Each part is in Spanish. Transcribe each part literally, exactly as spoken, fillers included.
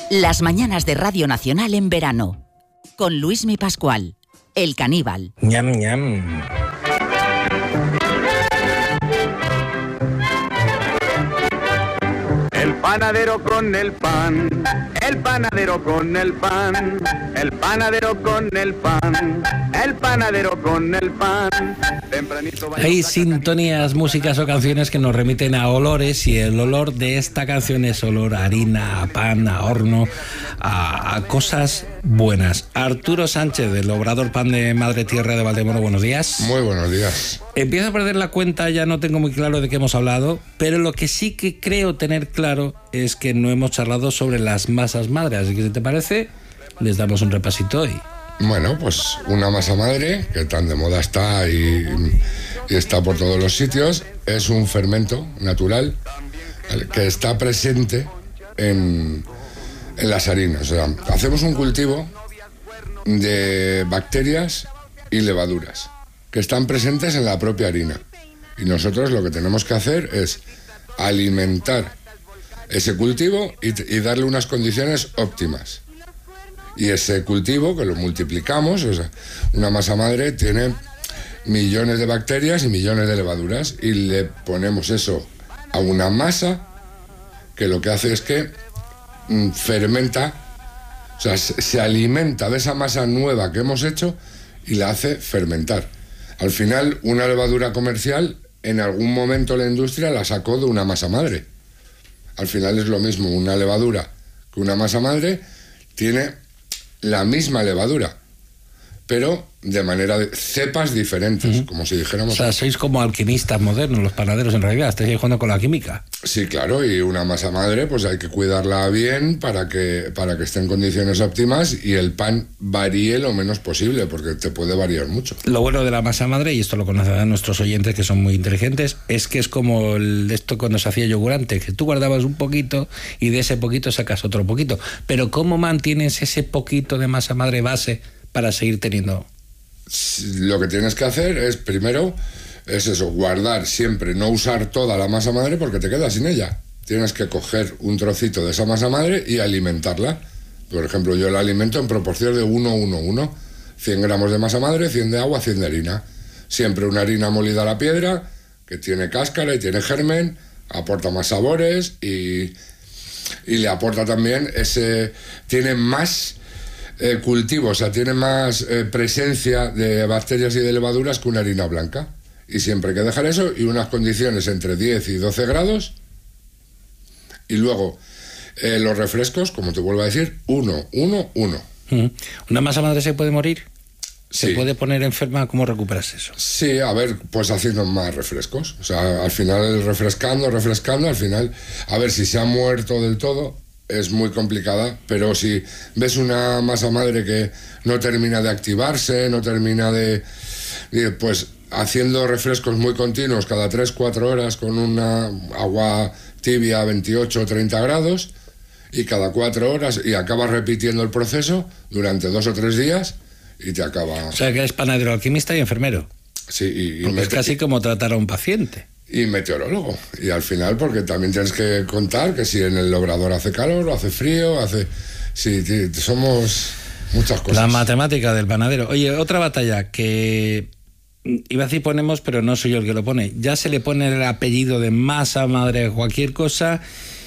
Las mañanas de Radio Nacional en verano. Con Luismi Pascual, el caníbal. Ñam, ñam. El panadero con el pan, el panadero con el pan, el panadero con el pan, el panadero con el pan. Tempranito Hay sintonías, músicas o canciones que nos remiten a olores, y el olor de esta canción es olor a harina, a pan, a horno, a, a cosas buenas. Arturo Sánchez, del Obrador Pan de Madre Tierra de Valdemoro, buenos días. Muy buenos días. Empiezo a perder la cuenta, ya no tengo muy claro de qué hemos hablado, pero lo que sí que creo tener claro es que no hemos charlado sobre las masas madre, así que si te parece, les damos un repasito hoy. Bueno, pues una masa madre, que tan de moda está y, y está por todos los sitios, es un fermento natural que está presente en, en las harinas. O sea, hacemos un cultivo de bacterias y levaduras que están presentes en la propia harina. Y nosotros lo que tenemos que hacer es alimentar ese cultivo y, y darle unas condiciones óptimas. Y ese cultivo, que lo multiplicamos, o sea, una masa madre tiene millones de bacterias y millones de levaduras, y le ponemos eso a una masa que lo que hace es que mm, fermenta, o sea, se, se alimenta de esa masa nueva que hemos hecho y la hace fermentar. Al final, una levadura comercial, en algún momento la industria la sacó de una masa madre. Al final es lo mismo, una levadura que una masa madre tiene la misma levadura, pero de manera de cepas diferentes, uh-huh. como si dijéramos. O sea, sois como alquimistas modernos, los panaderos, en realidad, estáis jugando con la química. Sí, claro, y una masa madre pues hay que cuidarla bien para que, para que esté en condiciones óptimas y el pan varíe lo menos posible, porque te puede variar mucho. Lo bueno de la masa madre, y esto lo conocerán nuestros oyentes que son muy inteligentes, es que es como el, esto cuando se hacía yogurante, que tú guardabas un poquito y de ese poquito sacas otro poquito. Pero ¿cómo mantienes ese poquito de masa madre base para seguir teniendo? Lo que tienes que hacer es, primero, es eso, guardar siempre, no usar toda la masa madre porque te quedas sin ella. Tienes que coger un trocito de esa masa madre y alimentarla. Por ejemplo, yo la alimento en proporción de uno uno uno. cien gramos de masa madre, cien de agua, cien de harina. Siempre una harina molida a la piedra, que tiene cáscara y tiene germen, aporta más sabores y, y le aporta también ese... Tiene más... Eh, cultivo, o sea, tiene más eh, presencia de bacterias y de levaduras que una harina blanca. Y siempre hay que dejar eso y unas condiciones entre diez y doce grados. Y luego, eh, los refrescos, como te vuelvo a decir, uno, uno, uno. ¿Una masa madre se puede morir? Sí. ¿Se puede poner enferma? ¿Cómo recuperas eso? Sí, a ver, pues haciendo más refrescos. O sea, al final refrescando, refrescando, al final, a ver si se ha muerto del todo. Es muy complicada, pero si ves una masa madre que no termina de activarse, no termina de... pues haciendo refrescos muy continuos cada tres cuatro horas con una agua tibia a veintiocho o treinta grados y cada cuatro horas y acabas repitiendo el proceso durante dos o tres días y te acaba... O sea que eres panadero, alquimista y enfermero. Sí, y, y Porque mete... es casi como tratar a un paciente. Y meteorólogo. Y al final, porque también tienes que contar que si en el obrador hace calor o hace frío, hace... Sí, sí, somos muchas cosas. La matemática del panadero. Oye, otra batalla que... Iba a decir ponemos, pero no soy yo el que lo pone. Ya se le pone el apellido de masa madre cualquier cosa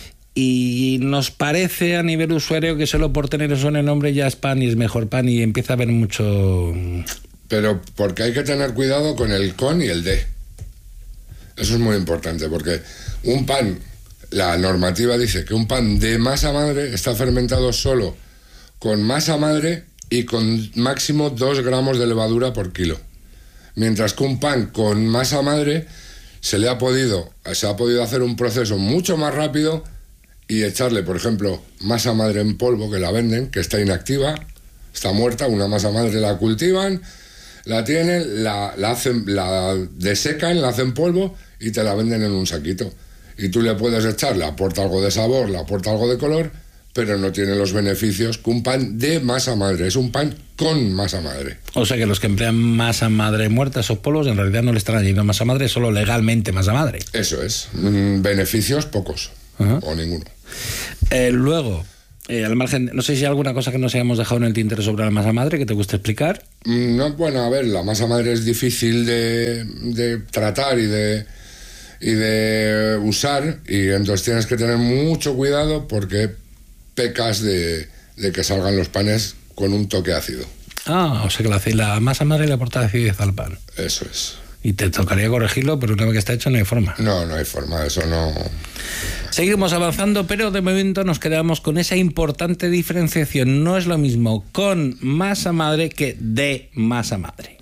y nos parece a nivel usuario que solo por tener eso en el nombre ya es pan y es mejor pan y empieza a haber mucho... Pero porque hay que tener cuidado con el con y el de. Eso es muy importante, porque un pan, la normativa dice que un pan de masa madre está fermentado solo con masa madre y con máximo dos gramos de levadura por kilo. Mientras que un pan con masa madre se le ha podido, se ha podido hacer un proceso mucho más rápido y echarle, por ejemplo, masa madre en polvo, que la venden, que está inactiva, está muerta, una masa madre la cultivan, la tienen, la, la hacen, la desecan, la hacen polvo y te la venden en un saquito. Y tú le puedes echar, le aporta algo de sabor, le aporta algo de color, pero no tiene los beneficios que un pan de masa madre. Es un pan con masa madre. O sea que los que emplean masa madre muerta, esos polvos, en realidad no le están añadiendo masa madre, solo legalmente masa madre. Eso es. Mm, beneficios pocos. Uh-huh. O ninguno. Eh, luego, eh, al margen, no sé si hay alguna cosa que nos hayamos dejado en el tintero sobre la masa madre que te guste explicar. No, bueno, a ver, la masa madre es difícil de, de tratar y de, y de usar, y entonces tienes que tener mucho cuidado porque pecas de, de que salgan los panes con un toque ácido. Ah, o sea que la, la masa madre le aporta acidez al pan. Eso es. Y te tocaría corregirlo, pero una vez que está hecho no hay forma. No, no hay forma, eso no... Seguimos avanzando, pero de momento nos quedamos con esa importante diferenciación. No es lo mismo con masa madre que de masa madre.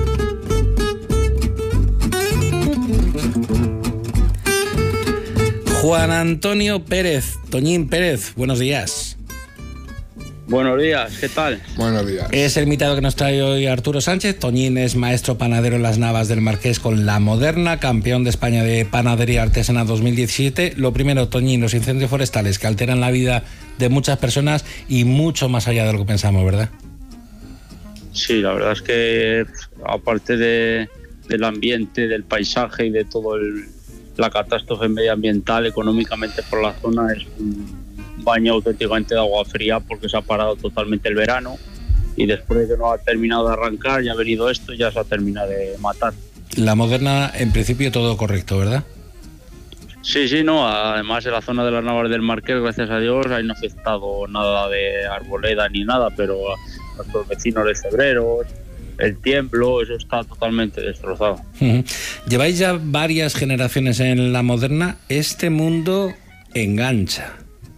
Juan Antonio Pérez, Toñín Pérez, buenos días. Buenos días, ¿qué tal? Buenos días. Es el invitado que nos trae hoy Arturo Sánchez. Toñín es maestro panadero en las Navas del Marqués con La Moderna, campeón de España de Panadería Artesana dos mil diecisiete. Lo primero, Toñín, los incendios forestales que alteran la vida de muchas personas y mucho más allá de lo que pensamos, ¿verdad? Sí, la verdad es que aparte de, del ambiente, del paisaje y de todo el, la catástrofe medioambiental, económicamente por la zona es un baño auténticamente de agua fría porque se ha parado totalmente el verano y después de que no ha terminado de arrancar ya ha venido esto y ya se ha terminado de matar. La Moderna, en principio todo correcto, ¿verdad? Sí, sí, no, además en la zona de las Navas del Marqués, gracias a Dios, ahí no ha afectado nada de arboleda ni nada, pero a nuestros vecinos de Cebreros, el Tiemblo, eso está totalmente destrozado. Uh-huh. Lleváis ya varias generaciones en La Moderna, este mundo engancha.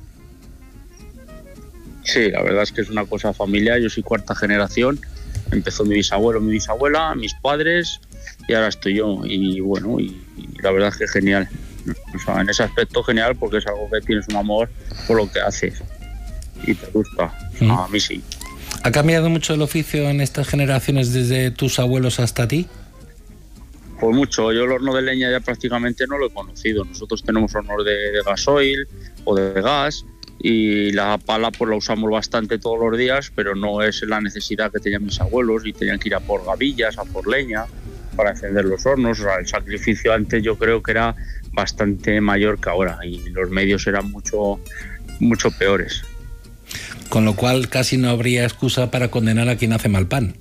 Sí, la verdad es que es una cosa familiar, yo soy cuarta generación, empezó mi bisabuelo, mi bisabuela, mis padres y ahora estoy yo y bueno, y, y la verdad es que es genial, o sea, en ese aspecto genial porque es algo que tienes un amor por lo que haces y te gusta, ¿Mm? A mí sí. ¿Ha cambiado mucho el oficio en estas generaciones desde tus abuelos hasta ti? Pues mucho, yo el horno de leña ya prácticamente no lo he conocido, nosotros tenemos hornos de, de gasoil o de gas. Y la pala pues la usamos bastante todos los días, pero no es la necesidad que tenían mis abuelos y tenían que ir a por gavillas, a por leña para encender los hornos. O sea, el sacrificio antes yo creo que era bastante mayor que ahora y los medios eran mucho, mucho peores. Con lo cual casi no habría excusa para condenar a quien hace mal pan.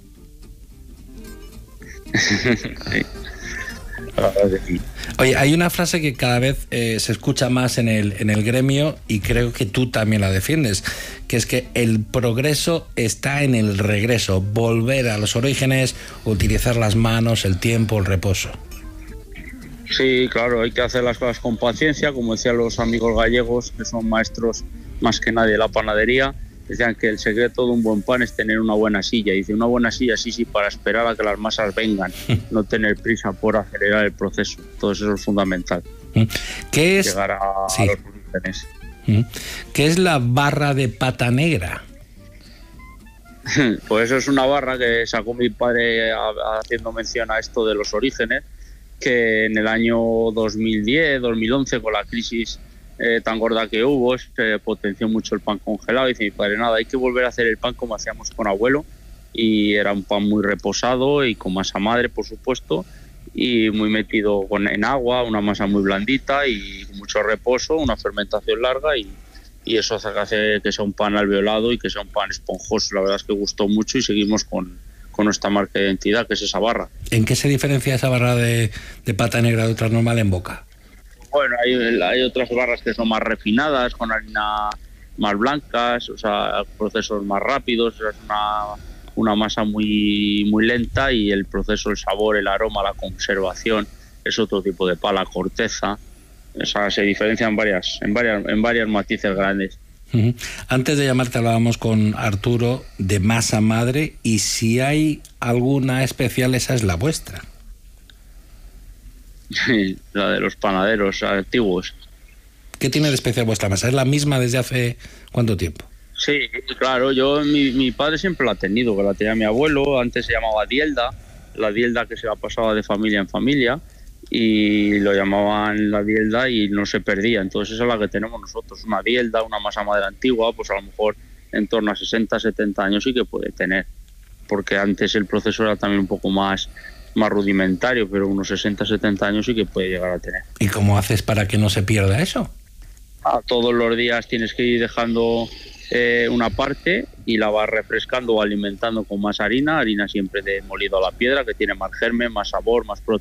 Sí. Oye, hay una frase que cada vez eh, se escucha más en el, en el gremio y creo que tú también la defiendes, que es que el progreso está en el regreso, volver a los orígenes, utilizar las manos, el tiempo, el reposo. Sí, claro, hay que hacer las cosas con paciencia, como decían los amigos gallegos, que son maestros más que nadie de la panadería. Decían que el secreto de un buen pan es tener una buena silla. Dice, una buena silla, sí, sí, para esperar a que las masas vengan, no tener prisa por acelerar el proceso. Todo eso es fundamental. ¿Qué es? Llegar a, sí. a los orígenes. ¿Qué es la barra de pata negra? Pues eso es una barra que sacó mi padre haciendo mención a esto de los orígenes, que en el año dos mil diez, dos mil once, con la crisis Eh, tan gorda que hubo, se potenció mucho el pan congelado y dice mi padre, nada, hay que volver a hacer el pan como hacíamos con abuelo y era un pan muy reposado y con masa madre, por supuesto, y muy metido con, en agua, una masa muy blandita y mucho reposo, una fermentación larga y, y eso hace que, hace que sea un pan alveolado y que sea un pan esponjoso. La verdad es que gustó mucho y seguimos con, con nuestra marca de identidad, que es esa barra. ¿En qué se diferencia esa barra de, de pata negra de otra normal en boca? Bueno, hay, hay otras barras que son más refinadas, con harina más blancas, o sea, procesos más rápidos, es una, una masa muy, muy lenta y el proceso, el sabor, el aroma, la conservación es otro tipo de pala, corteza, o sea, se diferencian varias, en varias, en varias matices grandes. Uh-huh. Antes de llamarte hablábamos con Arturo de masa madre y si hay alguna especial, esa es la vuestra. La de los panaderos antiguos. ¿Qué tiene de especial vuestra masa? ¿Es la misma desde hace cuánto tiempo? Sí, claro, yo mi, mi padre siempre la ha tenido, que la tenía mi abuelo, antes se llamaba dielda, la dielda que se la pasaba de familia en familia y lo llamaban la dielda y no se perdía, entonces esa es la que tenemos nosotros, una dielda, una masa madre antigua, pues a lo mejor en torno a sesenta, setenta años sí que puede tener, porque antes el proceso era también un poco más más rudimentario, pero unos sesenta, setenta años sí que puede llegar a tener. ¿Y cómo haces para que no se pierda eso? Ah, todos los días tienes que ir dejando eh, una parte y la vas refrescando o alimentando con más harina, harina siempre de molido a la piedra, que tiene más germen, más sabor, más proteína.